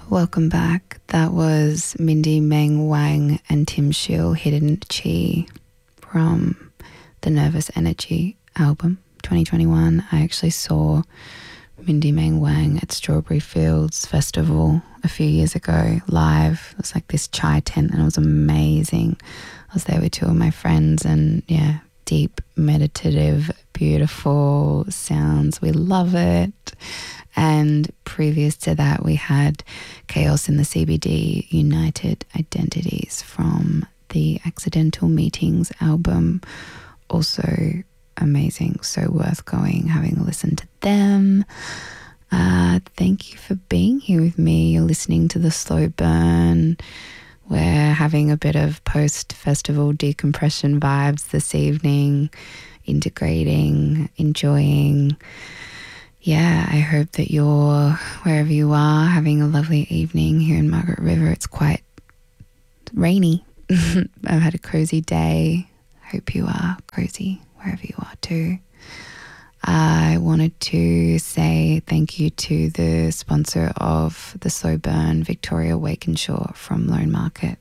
Welcome back. That was Mindy Meng Wang and Tim Shiel, Hidden Chi from the Nervous Energy album, 2021. I actually saw Mindy Meng Wang at Strawberry Fields Festival a few years ago live. It was like this chai tent and it was amazing. I was there with two of my friends and yeah, deep, meditative, beautiful sounds. We love it. And previous to that, we had Chaos in the CBD, United Identities from the Accidental Meetings album. Also amazing, so worth going, having a listen to them. Thank you for being here with me. You're listening to The Slow Burn. We're having a bit of post-festival decompression vibes this evening, integrating, enjoying. Yeah, I hope that you're, wherever you are, having a lovely evening. Here in Margaret River, it's quite rainy. I've had a cozy day. Hope you are cozy wherever you are too. I wanted to say thank you to the sponsor of the Slow Burn, Victoria Wakenshaw from Lone Market.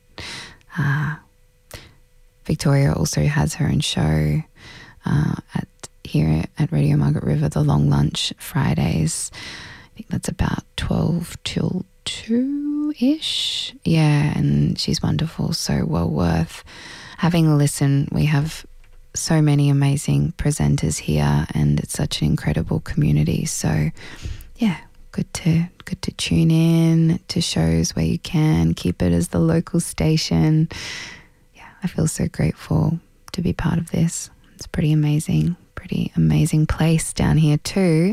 Victoria also has her own show here at Radio Margaret River, The Long Lunch, Fridays. I think that's about 12 till 2-ish. Yeah, and she's wonderful, so well worth having a listen. We have so many amazing presenters here and it's such an incredible community. So yeah, good to tune in to shows where you can. Keep it as the local station. Yeah, I feel so grateful to be part of this. It's pretty amazing place down here too.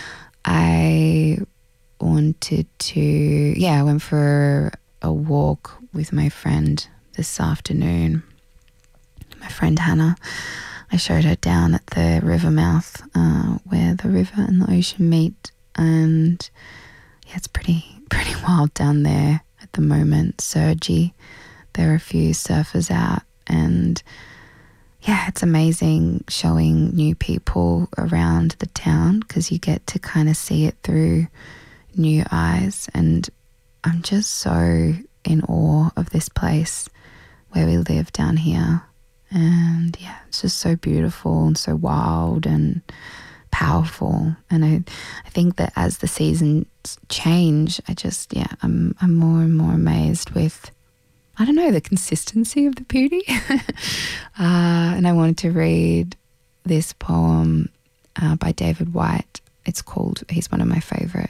I wanted to, I went for a walk with my friend this afternoon. My friend Hannah, I showed her down at the river mouth where the river and the ocean meet, and yeah, it's pretty wild down there at the moment. Surgy, there are a few surfers out, and yeah, it's amazing showing new people around the town because you get to kind of see it through new eyes, and I'm just so in awe of this place where we live down here. And yeah, it's just so beautiful and so wild and powerful. And I think that as the seasons change, I'm more and more amazed with, I don't know, the consistency of the beauty. And I wanted to read this poem by David Whyte. He's one of my favorite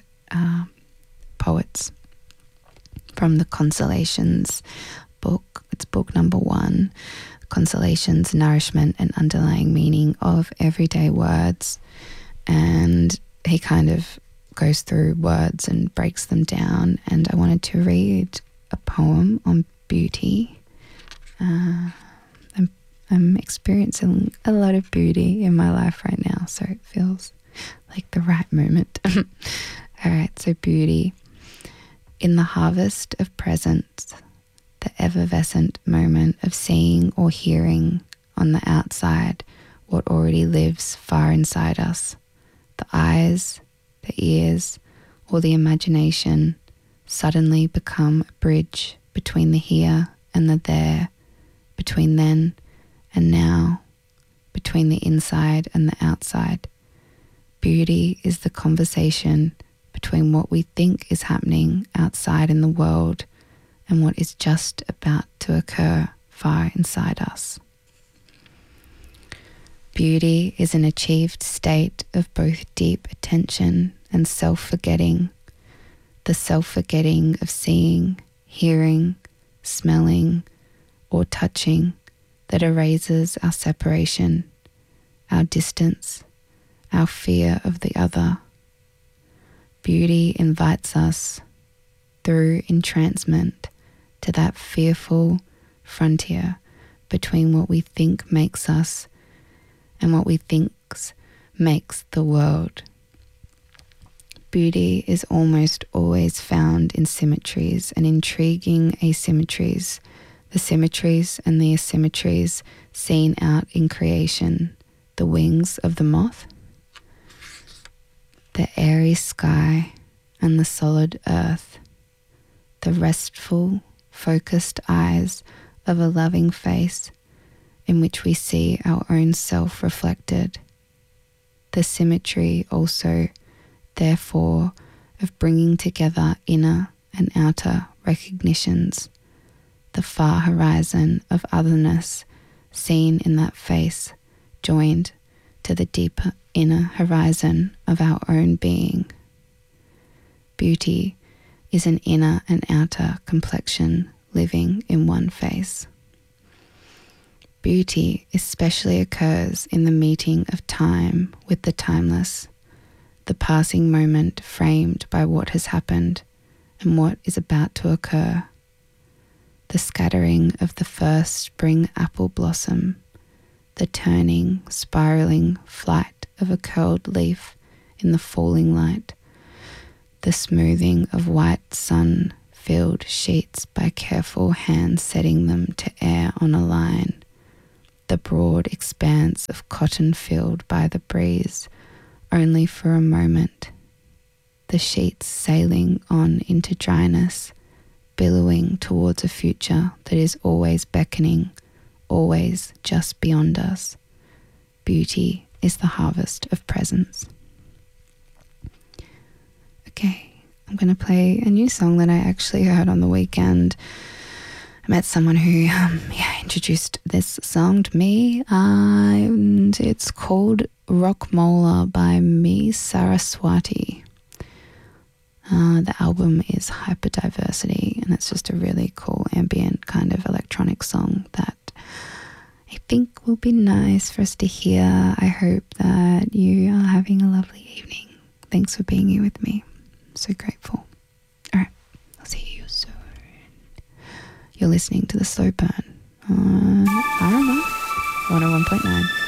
poets, from the Consolations book. It's book number 1. Consolations, Nourishment and Underlying Meaning of Everyday Words. And he kind of goes through words and breaks them down, and I wanted to read a poem on beauty. I'm experiencing a lot of beauty in my life right now, so it feels like the right moment. All right, so beauty. In the harvest of presence, the effervescent moment of seeing or hearing on the outside what already lives far inside us, the eyes, the ears, or the imagination suddenly become a bridge between the here and the there, between then and now, between the inside and the outside. Beauty is the conversation between what we think is happening outside in the world and what is just about to occur far inside us. Beauty is an achieved state of both deep attention and self-forgetting, the self-forgetting of seeing, hearing, smelling, or touching that erases our separation, our distance, our fear of the other. Beauty invites us, through entrancement, to that fearful frontier between what we think makes us and what we think makes the world. Beauty is almost always found in symmetries and intriguing asymmetries, the symmetries and the asymmetries seen out in creation, the wings of the moth, the airy sky and the solid earth, the restful, focused eyes of a loving face in which we see our own self reflected. The symmetry also, therefore, of bringing together inner and outer recognitions, the far horizon of otherness seen in that face, joined to the deeper inner horizon of our own being. Beauty is an inner and outer complexion living in one face. Beauty especially occurs in the meeting of time with the timeless, the passing moment framed by what has happened and what is about to occur. The scattering of the first spring apple blossom, the turning, spiraling flight of a curled leaf in the falling light, the smoothing of white sun-filled sheets by careful hands setting them to air on a line, the broad expanse of cotton filled by the breeze, only for a moment, the sheets sailing on into dryness, billowing towards a future that is always beckoning, always just beyond us. Beauty is the harvest of presence. Okay, I'm going to play a new song that I actually heard on the weekend. I met someone who introduced this song to me, and it's called Rockmola by Me Saraswati. The album is Hyperdiversity, and it's just a really cool ambient kind of electronic song that I think will be nice for us to hear. I hope that you are having a lovely evening. Thanks for being here with me. I'm so grateful. All right, I'll see you soon. You're listening to The Slow Burn on RMR 101.9.